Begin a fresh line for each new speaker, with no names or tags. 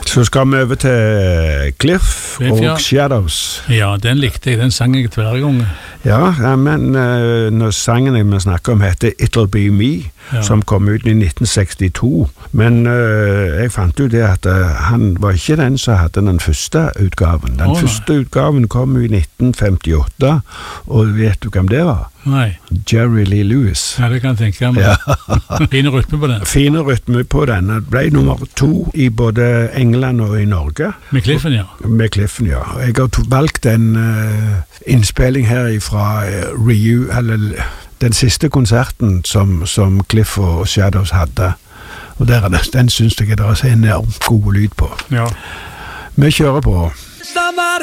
Så skal vi over til Cliff og Shadows.
Ja, den likte jeg, den sang jeg hver gang.
Ja, men når sangen vi snakker om heter It'll Be Me, som kom ut i 1962, men jeg fant ut det at han var ikke den som hadde den første utgaven. Den første utgaven kom i 1958, og vet du hvem det var?
Nei.
Jerry Lee Lewis.
Ja, det kan jeg tenke meg. Ja. Fine rytme på den.
Fine rytme på den. Det ble nummer 2 i både England og i Norge.
Med Cliffen, ja.
Med Cliffen, ja. Jeg har valgt en innspilling her fra eller den siste konserten som Cliff og Shadows hadde. Og den synes jeg det er enormt god lyd på.
Ja.
Vi kjører på.